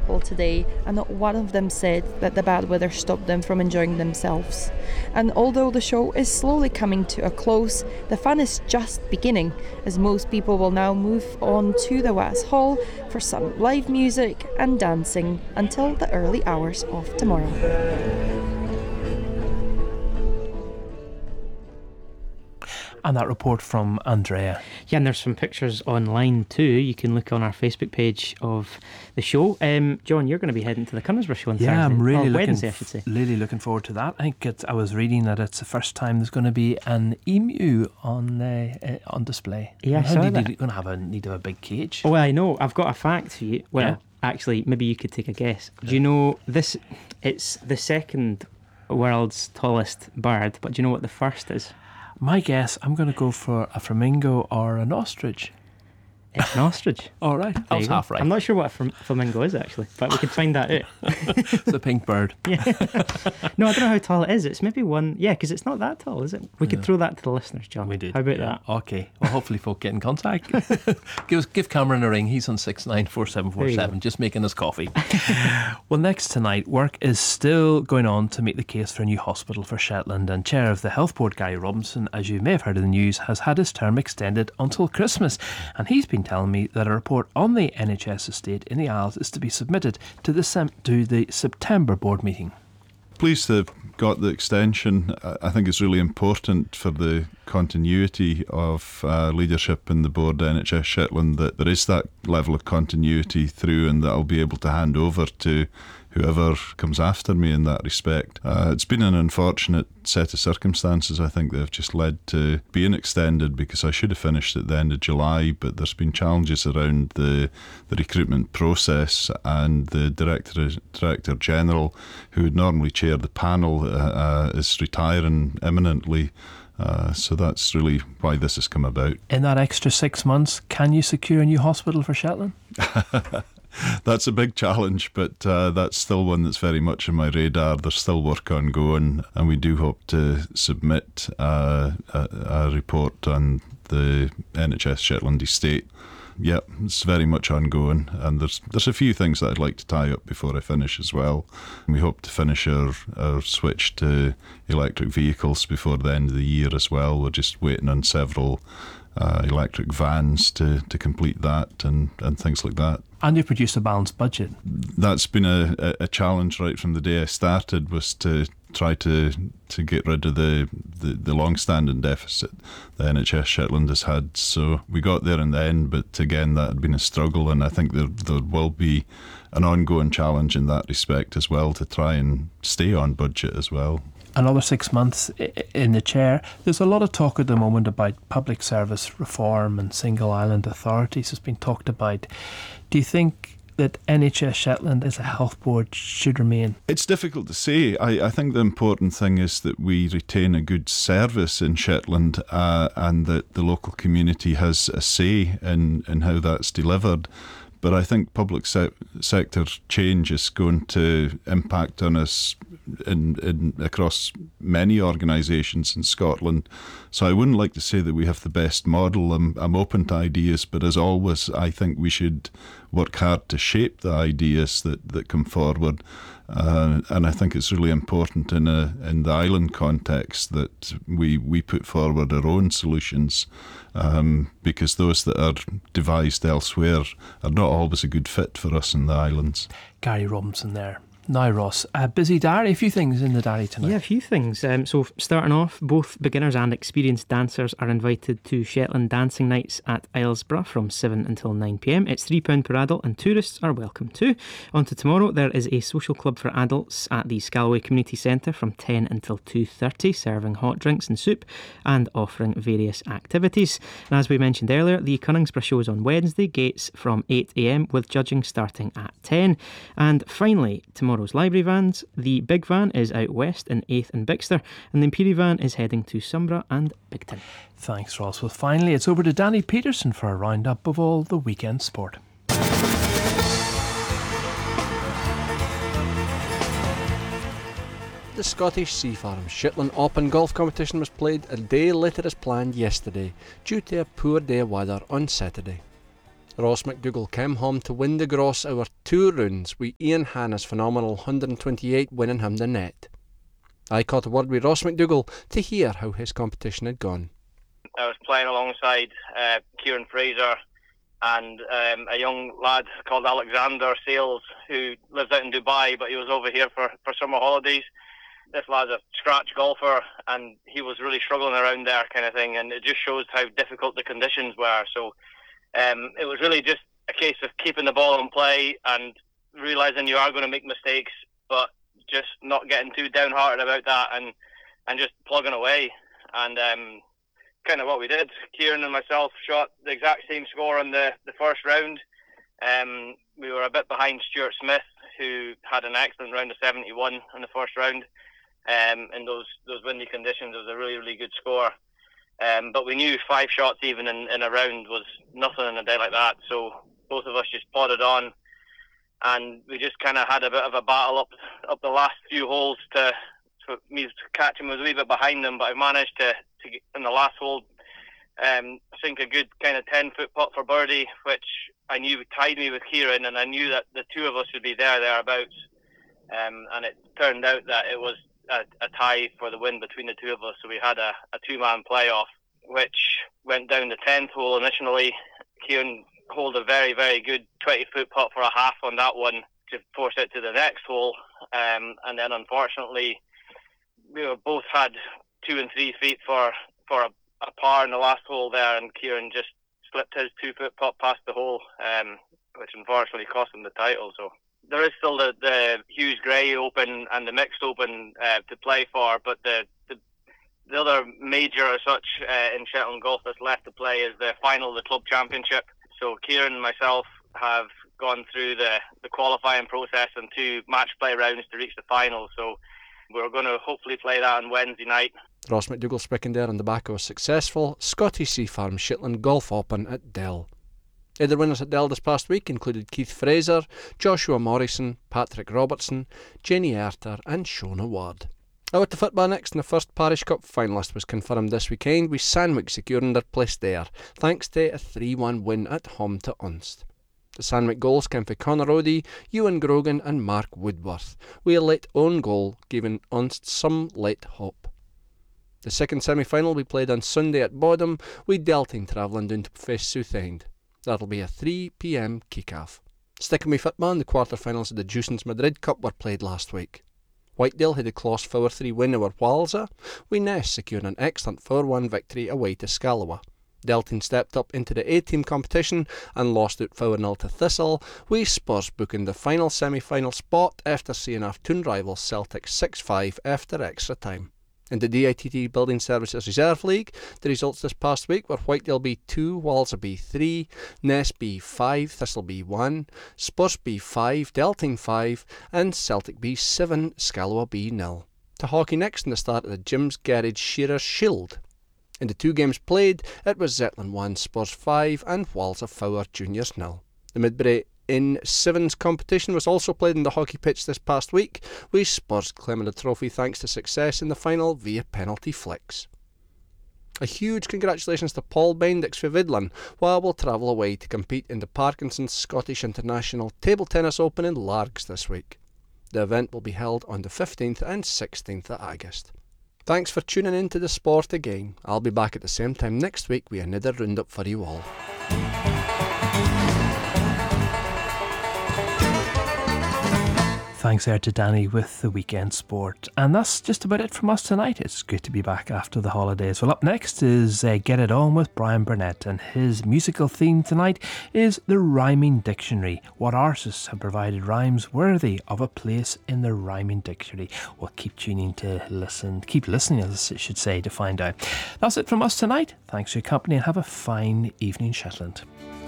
people today, and not one of them said that the bad weather stopped them from enjoying themselves. And although the show is slowly coming to a close, the fun is just beginning, as most people will now move on to the Watts Hall for some live music and dancing until the early hours of tomorrow. And that report from Andrea. Yeah, and there's some pictures online too. You can look on our Facebook page of the show. John, you're going to be heading to the Cunningsborough show on Thursday. Yeah, I'm really Wednesday, I should say. Really looking forward to that. I think I was reading that it's the first time there's going to be an emu on display. Yeah, I saw that. You're going to have need of a big cage. Oh, well, I know. I've got a fact for you. Well, Yeah. actually, maybe you could take a guess. Do you know this? It's the second world's tallest bird, but do you know what the first is? My guess, I'm going to go for a flamingo or an ostrich. It's an ostrich. All right, I There was you go. half right. I'm not sure what a flamingo is actually, but we could find that out. It's a pink bird. Yeah. No, I don't know how tall it is. It's maybe one. Yeah, because it's not that tall, is it? We could throw that to the listeners, John. We did. How about yeah. that? Okay. Well, hopefully folk get in contact. give Cameron a ring. He's on 694747, just making us coffee. Well, next tonight, work is still going on to make the case for a new hospital for Shetland, and Chair of the Health Board, Gary Robinson, as you may have heard in the news, has had his term extended until Christmas, and he's been telling me that a report on the NHS estate in the Isles is to be submitted to the September board meeting. Pleased to have got the extension. I think it's really important for the continuity of leadership in the board, NHS Shetland, that there is that level of continuity through, and that I'll be able to hand over to whoever comes after me in that respect. It's been an unfortunate set of circumstances, I think, that have just led to being extended, because I should have finished at the end of July, but there's been challenges around the recruitment process, and the Director General, who would normally chair the panel, is retiring imminently. So that's really why this has come about. In that extra 6 months, can you secure a new hospital for Shetland? That's a big challenge, but that's still one that's very much on my radar. There's still work ongoing, and we do hope to submit a report on the NHS Shetland estate. Yep, it's very much ongoing, and there's a few things that I'd like to tie up before I finish as well. We hope to finish our switch to electric vehicles before the end of the year as well. We're just waiting on several electric vans to complete that, and things like that. And you produce a balanced budget. That's been a challenge right from the day I started, was to try to get rid of the long-standing deficit the NHS Shetland has had. So we got there in the end, but again, that had been a struggle, and I think there will be an ongoing challenge in that respect as well, to try and stay on budget as well. Another 6 months in the chair. There's a lot of talk at the moment about public service reform and single island authorities has been talked about. Do you think that NHS Shetland as a health board should remain? It's difficult to say. I think the important thing is that we retain a good service in Shetland, and that the local community has a say in how that's delivered. But I think public sector change is going to impact on us in across many organisations in Scotland. So I wouldn't like to say that we have the best model. I'm open to ideas, but as always, I think we should work hard to shape the ideas that come forward. And I think it's really important in the island context that we put forward our own solutions, because those that are devised elsewhere are not always a good fit for us in the islands. Gary Robinson there. Now, Ross, a busy diary, a few things in the diary tonight. Yeah, a few things. So starting off, both beginners and experienced dancers are invited to Shetland Dancing Nights at Islesborough from 7 until 9pm. It's £3 per adult, and tourists are welcome too. On to tomorrow, there is a social club for adults at the Scalloway Community Centre from 10 until 2:30, serving hot drinks and soup and offering various activities. And as we mentioned earlier, the Cunningsborough show is on Wednesday, gates from 8am, with judging starting at 10. And finally, tomorrow's library vans. The Big Van is out west in 8th and Bixter, and the Imperial Van is heading to Sombra and Bigton. Thanks, Ross. Well, finally, it's over to Danny Peterson for a roundup of all the weekend sport. The Scottish Sea Farms Shetland Open golf competition was played a day later as planned yesterday, due to a poor day of weather on Saturday. Ross McDougall came home to win the Gross over 2 rounds with Ian Hanna's phenomenal 128 winning him the net. I caught a word with Ross McDougall to hear how his competition had gone. I was playing alongside Kieran Fraser and a young lad called Alexander Sales, who lives out in Dubai, but he was over here for summer holidays. This lad's a scratch golfer, and he was really struggling around there kind of thing, and it just shows how difficult the conditions were. So it was really just a case of keeping the ball in play and realising you are going to make mistakes, but just not getting too downhearted about that and just plugging away. And kind of what we did. Kieran and myself shot the exact same score on the first round. We were a bit behind Stuart Smith, who had an excellent round of 71 in the first round. In those windy conditions, it was a really, really good score. But we knew 5 shots even in a round was nothing in a day like that. So both of us just plodded on, and we just kind of had a bit of a battle up the last few holes for me to catch him. I was a wee bit behind him, but I managed to get in the last hole, sink a good kind of 10-foot putt for birdie, which I knew tied me with Kieran, and I knew that the two of us would be thereabouts. And it turned out that it was a tie for the win between the two of us, so we had a 2-man playoff, which went down the 10th hole initially. Kieran holed a very, very good 20-foot putt for a half on that one to force it to the next hole, and then unfortunately we were both had 2 and 3 feet for a par in the last hole there, and Kieran just slipped his 2-foot putt past the hole, which unfortunately cost him the title. So there is still the Hughes Gray Open and the Mixed Open to play for, but the other major as such in Shetland golf that's left to play is the final of the Club Championship. So Kieran and myself have gone through the qualifying process and 2 match play rounds to reach the final. So we're going to hopefully play that on Wednesday night. Ross McDougall speaking there on the back of a successful Scottish Sea Farm Shetland Golf Open at Dell. Other winners at Dell this past week included Keith Fraser, Joshua Morrison, Patrick Robertson, Jenny Erter and Shona Ward. Out to football next, and the first Parish Cup finalist was confirmed this weekend, with Sandwick securing their place there, thanks to a 3-1 win at home to Unst. The Sandwick goals came for Conor Odie, Ewan Grogan and Mark Woodworth, with a late own goal giving Unst some late hope. The second semi-final will be played on Sunday at Bodham, with Delting travelling down to face Southend. That'll be a 3 p.m. kick-off. Sticking with football, the quarter-finals of the Juicens Madrid Cup were played last week. Whitedale had a close 4-3 win over Walser, with Ness securing an excellent 4-1 victory away to Scalawa. Delton stepped up into the A-team competition and lost out 4-0 to Thistle, with Spurs booking the final semi-final spot after seeing off Toon rivals Celtic 6-5 after extra time. In the DITT Building Services Reserve League, the results this past week were Whitedale B2, Walser B3, Ness B5, Thistle B1, Spurs B5, Delting 5 and Celtic B7, Scalawa B0. To hockey next in the start of the Jim's Garage Shearers Shield. In the 2 games played, it was Zetland 1, Spurs 5 and Walser Fowler Juniors 0. The Midbury in Sevens competition was also played in the hockey pitch this past week, with Spurs claiming the trophy thanks to success in the final via penalty flicks. A huge congratulations to Paul Bendix for Vidlin, while we'll travel away to compete in the Parkinson's Scottish International Table Tennis Open in Largs this week. The event will be held on the 15th and 16th of August. Thanks for tuning in to the sport again. I'll be back at the same time next week with another roundup for you all. Thanks there to Danny with the weekend sport. And that's just about it from us tonight. It's great to be back after the holidays. Well, up next is Get It On with Brian Burnett, and his musical theme tonight is the Rhyming Dictionary. What artists have provided rhymes worthy of a place in the Rhyming Dictionary? Well, keep tuning to listen. Keep listening, as I should say, to find out. That's it from us tonight. Thanks for your company and have a fine evening, Shetland.